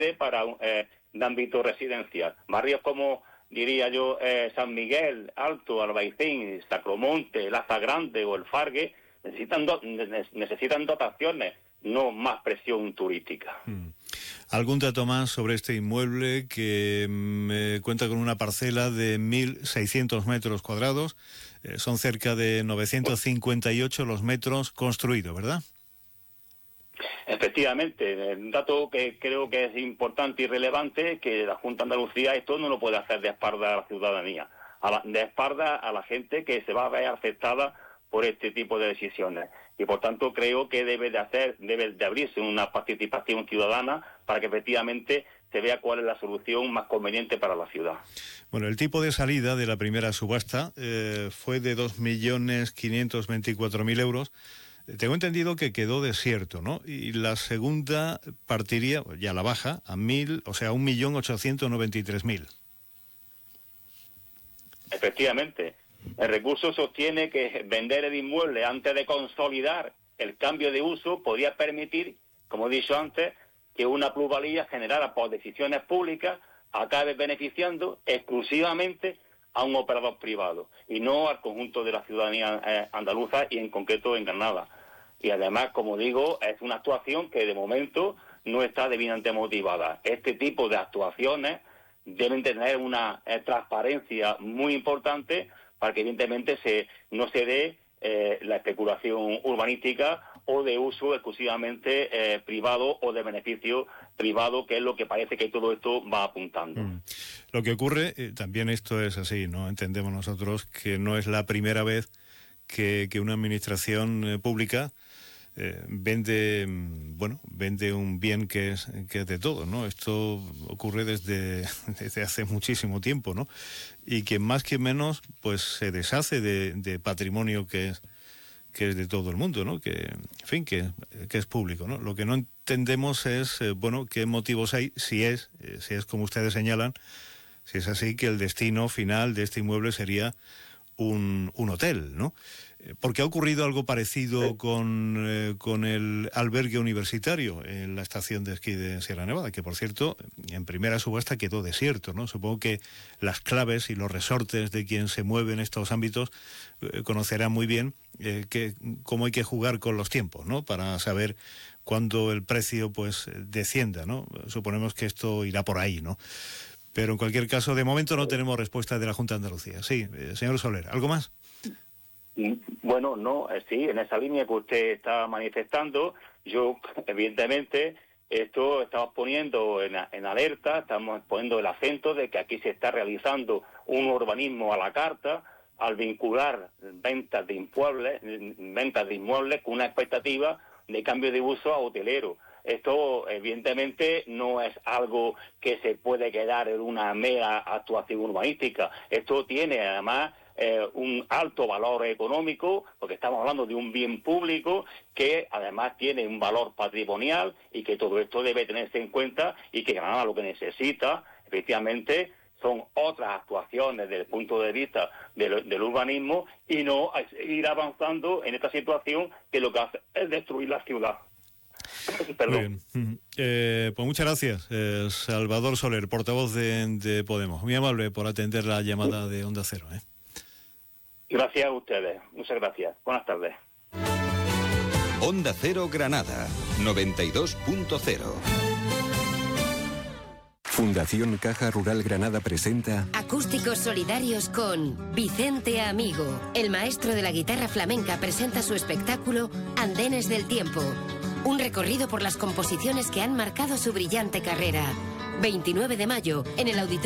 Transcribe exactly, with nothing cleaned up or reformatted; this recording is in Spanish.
para eh, de ámbito residencial. Barrios como, diría yo, eh, San Miguel, Alto, Albaicín, Sacromonte, Laza Grande o El Fargue, necesitan, do necesitan dotaciones, no más presión turística. Mm. ¿Algún dato más sobre este inmueble que eh, cuenta con una parcela de mil seiscientos metros cuadrados? Eh, son cerca de novecientos cincuenta y ocho los metros construidos, ¿verdad? Efectivamente, un dato que creo que es importante y relevante, que la Junta de Andalucía esto no lo puede hacer de espalda a la ciudadanía, a la, de espalda a la gente que se va a ver afectada por este tipo de decisiones. Y por tanto creo que debe de hacer, debe de abrirse una participación ciudadana para que efectivamente se vea cuál es la solución más conveniente para la ciudad. Bueno, el tipo de salida de la primera subasta eh, fue de dos millones quinientos veinticuatro mil euros. Tengo entendido que quedó desierto, ¿no? Y la segunda partiría, ya la baja, a mil, o sea, un millón ochocientos noventa y tres mil. Efectivamente. El recurso sostiene que vender el inmueble antes de consolidar el cambio de uso podría permitir, como he dicho antes, que una plusvalía generada por decisiones públicas acabe beneficiando exclusivamente a un operador privado y no al conjunto de la ciudadanía eh, andaluza y en concreto en Granada. Y además, como digo, es una actuación que de momento no está debidamente motivada. Este tipo de actuaciones deben tener una eh, transparencia muy importante para que evidentemente se no se dé eh, la especulación urbanística o de uso exclusivamente eh, privado o de beneficio privado, que es lo que parece que todo esto va apuntando. Mm. Lo que ocurre, eh, también esto es así, ¿no? Entendemos nosotros que no es la primera vez que, que una administración eh, pública eh, vende, bueno, vende un bien que es, que es de todos, ¿no? Esto ocurre desde, desde hace muchísimo tiempo, ¿no? Y que más que menos, pues se deshace de, de patrimonio que es que es de todo el mundo, ¿no? Que, en fin, que, que es público, ¿no? Lo que no entendemos es, eh, bueno, qué motivos hay, si es, eh, si es como ustedes señalan, si es así, que el destino final de este inmueble sería un, un hotel, ¿no? Porque ha ocurrido algo parecido sí. con, eh, con el albergue universitario en la estación de esquí de Sierra Nevada, que por cierto, en primera subasta quedó desierto, ¿no? Supongo que las claves y los resortes de quien se mueve en estos ámbitos eh, conocerán muy bien eh, que, cómo hay que jugar con los tiempos, ¿no? Para saber cuándo el precio pues descienda, ¿no? Suponemos que esto irá por ahí, ¿no? Pero en cualquier caso, de momento no tenemos respuesta de la Junta de Andalucía. Sí, eh, señor Soler, ¿algo más? Bueno, no, sí, en esa línea que usted está manifestando, yo, evidentemente, esto estamos poniendo en, en alerta, estamos poniendo el acento de que aquí se está realizando un urbanismo a la carta al vincular ventas de inmuebles, ventas de inmuebles con una expectativa de cambio de uso a hotelero. Esto, evidentemente, no es algo que se puede quedar en una mera actuación urbanística. Esto tiene, además, Eh, un alto valor económico, porque estamos hablando de un bien público que además tiene un valor patrimonial y que todo esto debe tenerse en cuenta y que Granada lo que necesita, efectivamente, son otras actuaciones desde el punto de vista del, del urbanismo y no ir avanzando en esta situación que lo que hace es destruir la ciudad. Perdón. Muy bien. Eh, pues muchas gracias, eh, Salvador Soler, portavoz de, de Podemos. Muy amable por atender la llamada de Onda Cero, ¿eh? Gracias a ustedes. Muchas gracias. Buenas tardes. Onda Cero Granada, noventa y dos punto cero. Fundación Caja Rural Granada presenta Acústicos Solidarios con Vicente Amigo. El maestro de la guitarra flamenca presenta su espectáculo Andenes del Tiempo. Un recorrido por las composiciones que han marcado su brillante carrera. veintinueve de mayo, en el auditorio